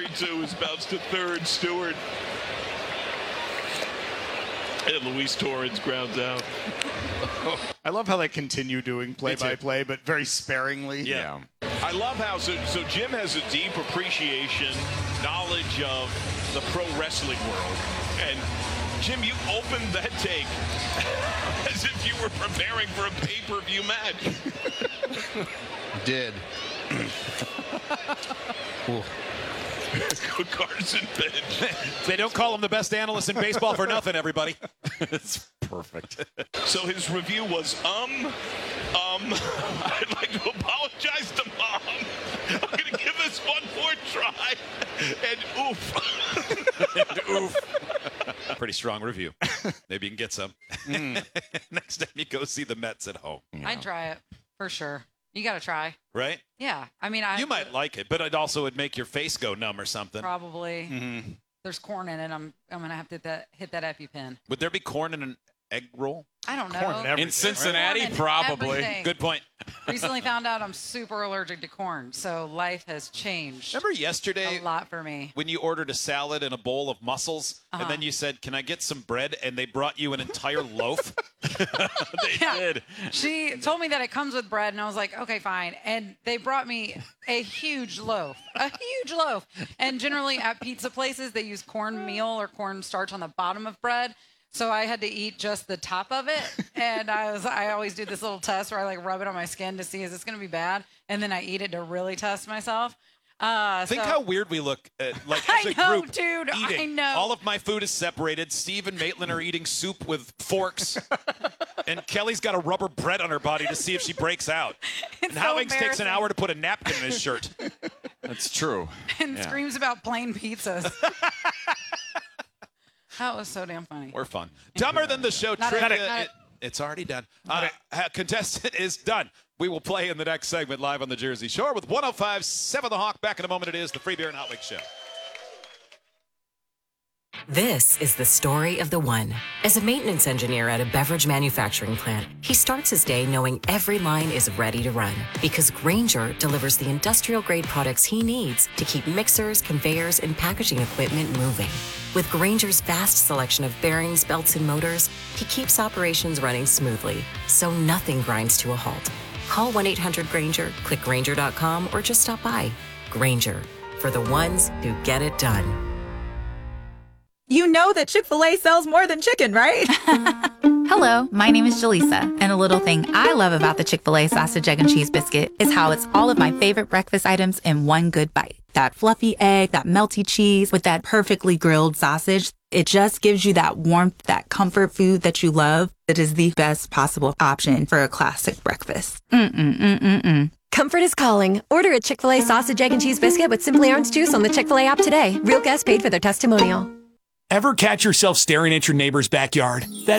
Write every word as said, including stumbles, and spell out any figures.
two is bounced to third. Stewart. And Luis Torrens grounds out. I love how they continue doing play-by-play, but very sparingly. Yeah. yeah. I love how, so, so Jim has a deep appreciation, knowledge of the pro wrestling world. And Jim, you opened that take as if you were preparing for a pay-per-view match. Did. Carson Bench. They don't call him the best analyst in baseball for nothing, everybody. It's perfect. So his review was, um, um, I'd like to apologize to Mom. I'm going to give this one more try. And oof. and oof. Pretty strong review. Maybe you can get some. Mm. Next time you go see the Mets at home. You know. I'd try it, for sure. You got to try. Right? Yeah. I mean, I. You might like it, but it also would make your face go numb or something. Probably. Mm-hmm. There's corn in it. I'm I'm going to have to hit that, hit that EpiPen. Would there be corn in an egg roll? I don't know. Corn in, in Cincinnati, corn in probably. everything. Good point. Recently found out I'm super allergic to corn, so life has changed. Remember yesterday a lot for me when you ordered a salad and a bowl of mussels, uh-huh. and then you said, "Can I get some bread?" and they brought you an entire loaf? They yeah. did. She told me that it comes with bread, and I was like, "Okay, fine." And they brought me a huge loaf, a huge loaf. And generally at pizza places, they use cornmeal or cornstarch on the bottom of bread. So I had to eat just the top of it, and I was I always do this little test where I like rub it on my skin to see is this going to be bad, and then I eat it to really test myself. Uh, Think so, how weird we look, uh, like as I a know, group. dude. Eating. I know. All of my food is separated. Steve and Maitland are eating soup with forks, and Kelly's got a rubber bread on her body to see if she breaks out. It's and Hal so Inks takes an embarrassing. hour to put a napkin in his shirt. That's true. and yeah. screams about plain pizzas. That was so damn funny. We're fun. Dumber than the show Not trivia. it, not It, it. it's already done. Uh, contestant is done. We will play in the next segment live on the Jersey Shore with one oh five point seven The Hawk. Back in a moment. It is the Free Beer and Hot Wings Show. This is the story of the one. As a maintenance engineer at a beverage manufacturing plant, he starts his day knowing every line is ready to run because Grainger delivers the industrial-grade products he needs to keep mixers, conveyors, and packaging equipment moving. With Grainger's vast selection of bearings, belts, and motors, he keeps operations running smoothly, so nothing grinds to a halt. Call one eight hundred Grainger, click Grainger dot com, or just stop by. Grainger, for the ones who get it done. You know that Chick-fil-A sells more than chicken, right? Hello, my name is Jaleesa, and a little thing I love about the Chick-fil-A sausage, egg, and cheese biscuit is how it's all of my favorite breakfast items in one good bite. That fluffy egg, that melty cheese with that perfectly grilled sausage. It just gives you that warmth, that comfort food that you love. It is the best possible option for a classic breakfast. Mm-mm-mm-mm-mm. Comfort is calling. Order a Chick-fil-A sausage, egg, and cheese biscuit with Simply Orange Juice on the Chick-fil-A app today. Real guests paid for their testimonial. Ever catch yourself staring at your neighbor's backyard? That